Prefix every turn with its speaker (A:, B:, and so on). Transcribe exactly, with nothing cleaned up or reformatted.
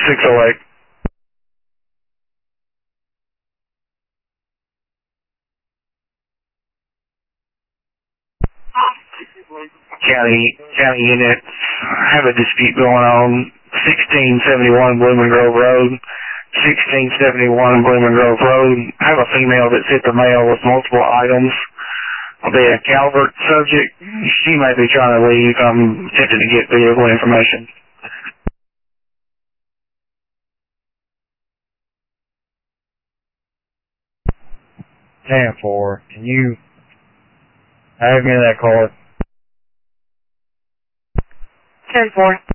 A: six oh eight. County, county unit, have a dispute going on, sixteen seventy-one Blooming Grove Road, sixteen seventy-one Blooming Grove Road. I have a female that's hit the mail with multiple items. The Calvert subject, she may be trying to leave. I'm attempting to get vehicle information.
B: ten four, can you have me in that car?
C: ten four.